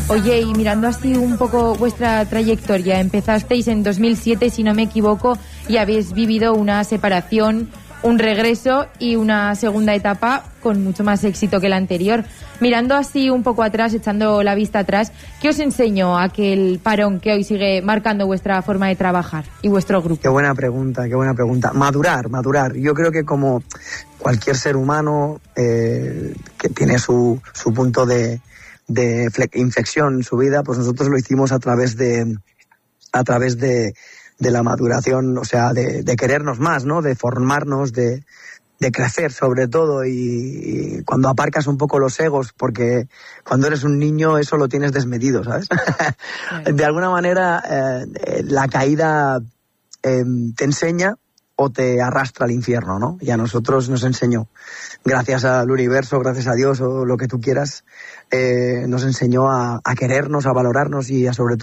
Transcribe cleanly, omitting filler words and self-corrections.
Oye, y mirando así un poco vuestra trayectoria, empezasteis en 2007, si no me equivoco, y habéis vivido una separación, un regreso y una segunda etapa con mucho más éxito que la anterior. Mirando así un poco atrás, echando la vista atrás, ¿qué os enseñó aquel parón que hoy sigue marcando vuestra forma de trabajar y vuestro grupo? Qué buena pregunta. Madurar. Yo creo que como cualquier ser humano que tiene su punto de inflexión en su vida, pues nosotros lo hicimos a través de la maduración, o sea, de querernos más, ¿no? De formarnos, de crecer sobre todo, y cuando aparcas un poco los egos, porque cuando eres un niño eso lo tienes desmedido, ¿sabes? De alguna manera la caída te enseña o te arrastra al infierno, ¿no? Y a nosotros nos enseñó, gracias al universo, gracias a Dios o lo que tú quieras, nos enseñó a querernos, a valorarnos y a sobre todo